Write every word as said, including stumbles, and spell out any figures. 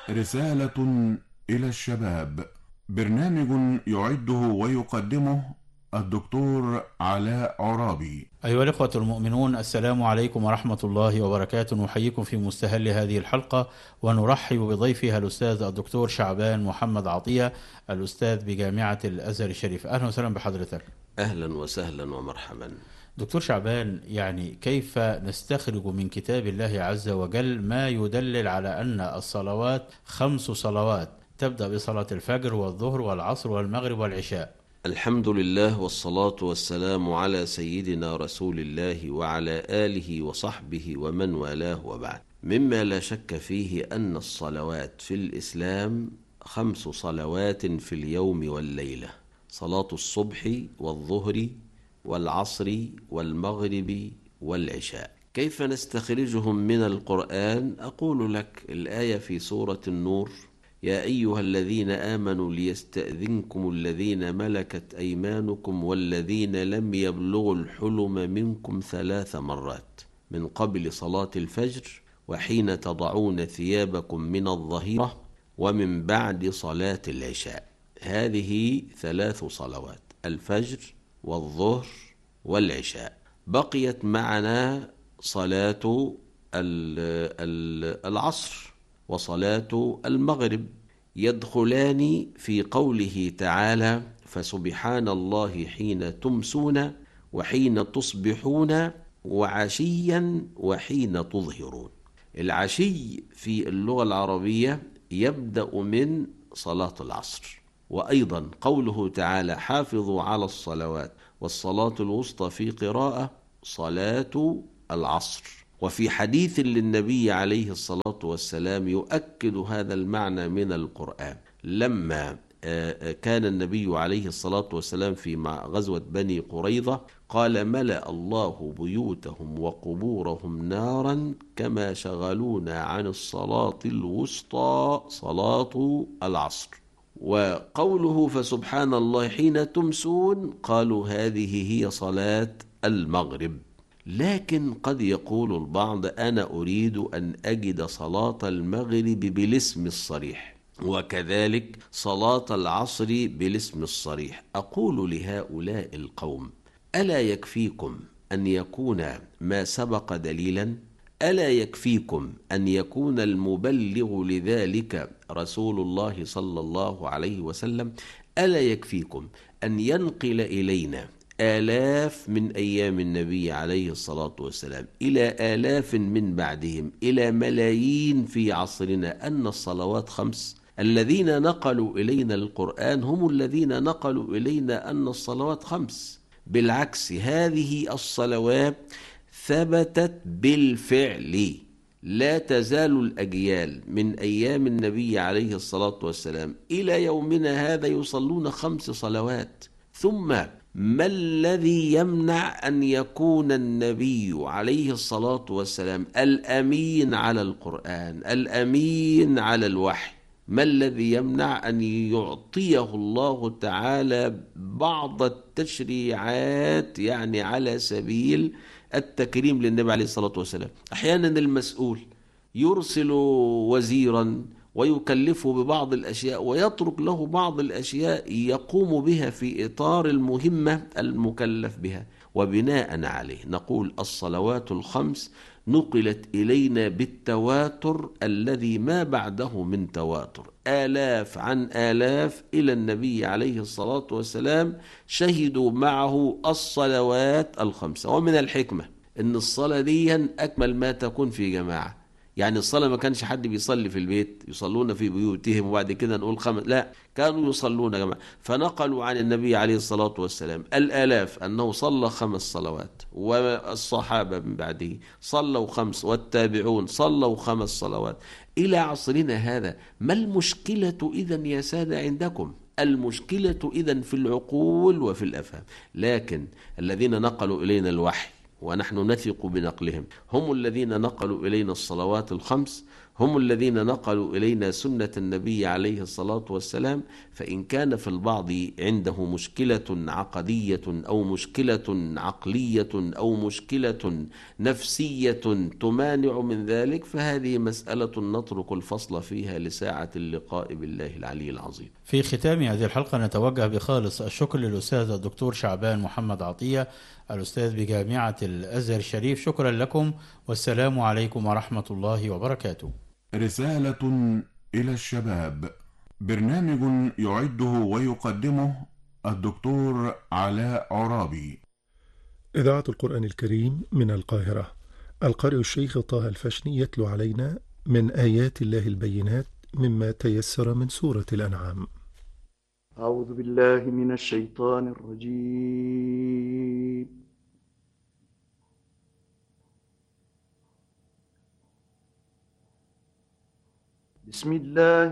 رسالة إلى الشباب، برنامج يعده ويقدمه الدكتور علاء عرابي. أيها الإخوة المؤمنون، السلام عليكم ورحمة الله وبركاته. نحييكم في مستهل هذه الحلقة ونرحب بضيفها الأستاذ الدكتور شعبان محمد عطية، الأستاذ بجامعة الأزهر الشريف. أهلا وسهلا بحضرتك. أهلا وسهلا ومرحبا. دكتور شعبان، يعني كيف نستخرج من كتاب الله عز وجل ما يدلل على أن الصلوات خمس صلوات تبدأ بصلاة الفجر والظهر والعصر والمغرب والعشاء؟ الحمد لله والصلاة والسلام على سيدنا رسول الله وعلى آله وصحبه ومن والاه، وبعد. مما لا شك فيه أن الصلوات في الإسلام خمس صلوات في اليوم والليلة: صلاة الصبح والظهر والعصر والمغرب والعشاء. كيف نستخرجهم من القرآن؟ أقول لك الآية في سورة النور: يا أيها الذين آمنوا ليستأذنكم الذين ملكت أيمانكم والذين لم يبلغوا الحلم منكم ثلاث مرات من قبل صلاة الفجر وحين تضعون ثيابكم من الظهيرة ومن بعد صلاة العشاء. هذه ثلاث صلوات: الفجر والظهر والعشاء. بقيت معنا صلاة العصر وصلاة المغرب، يدخلان في قوله تعالى: فسبحان الله حين تمسون وحين تصبحون وعشيا وحين تظهرون. العشي في اللغة العربية يبدأ من صلاة العصر. وأيضا قوله تعالى: حافظوا على الصلوات والصلاة الوسطى في قراءة صلاة العصر. وفي حديث للنبي عليه الصلاة والسلام يؤكد هذا المعنى من القرآن، لما كان النبي عليه الصلاة والسلام في غزوة بني قريظة قال: ملأ الله بيوتهم وقبورهم نارا كما شغلونا عن الصلاة الوسطى صلاة العصر. وقوله فسبحان الله حين تمسون قالوا هذه هي صلاة المغرب. لكن قد يقول البعض: أنا أريد أن أجد صلاة المغرب بالاسم الصريح وكذلك صلاة العصر بالاسم الصريح. أقول لهؤلاء القوم: ألا يكفيكم أن يكون ما سبق دليلا؟ ألا يكفيكم أن يكون المبلغ لذلك رسول الله صلى الله عليه وسلم؟ ألا يكفيكم أن ينقل إلينا آلاف من أيام النبي عليه الصلاة والسلام إلى آلاف من بعدهم إلى ملايين في عصرنا أن الصلوات خمس؟ الذين نقلوا إلينا القرآن هم الذين نقلوا إلينا أن الصلوات خمس. بالعكس، هذه الصلوات ثبتت بالفعل. لا تزال الأجيال من أيام النبي عليه الصلاة والسلام إلى يومنا هذا يصلون خمس صلوات. ثم ما الذي يمنع أن يكون النبي عليه الصلاة والسلام الأمين على القرآن، الأمين على الوحي؟ ما الذي يمنع أن يعطيه الله تعالى بعض التشريعات يعني على سبيل التكريم للنبي عليه الصلاة والسلام؟ أحيانا المسؤول يرسل وزيرا ويكلفه ببعض الأشياء ويترك له بعض الأشياء يقوم بها في إطار المهمة المكلف بها، وبناء عليه نقول الصلوات الخمس نقلت إلينا بالتواتر الذي ما بعده من تواتر، آلاف عن آلاف إلى النبي عليه الصلاة والسلام شهدوا معه الصلوات الخمسة. ومن الحكمة أن الصلاة دي أكمل ما تكون في جماعة. يعني الصلاة ما كانش حد بيصلي في البيت، يصلون في بيوتهم وبعد كده نقول خمس، لا، كانوا يصلون جماعة. فنقلوا عن النبي عليه الصلاة والسلام الآلاف أنه صلى خمس صلوات، والصحابة من بعده صلوا خمس، والتابعون صلوا خمس صلوات إلى عصرنا هذا. ما المشكلة إذن يا سادة عندكم؟ المشكلة إذن في العقول وفي الأفهام. لكن الذين نقلوا إلينا الوحي ونحن نثق بنقلهم هم الذين نقلوا إلينا الصلوات الخمس، هم الذين نقلوا إلينا سنة النبي عليه الصلاة والسلام. فإن كان في البعض عنده مشكلة عقدية أو مشكلة عقلية أو مشكلة نفسية تمانع من ذلك، فهذه مسألة نترك الفصل فيها لساعة اللقاء بالله العلي العظيم. في ختام هذه الحلقة نتوجه بخالص الشكر للأستاذ الدكتور شعبان محمد عطية، الأستاذ بجامعة الأزهر الشريف. شكرا لكم، والسلام عليكم ورحمة الله وبركاته. رسالة إلى الشباب، برنامج يعده ويقدمه الدكتور علاء عرابي. إذاعة القرآن الكريم من القاهرة. القارئ الشيخ طه الفشني يتلو علينا من آيات الله البينات مما تيسر من سورة الأنعام. أعوذ بالله من الشيطان الرجيم. بسم الله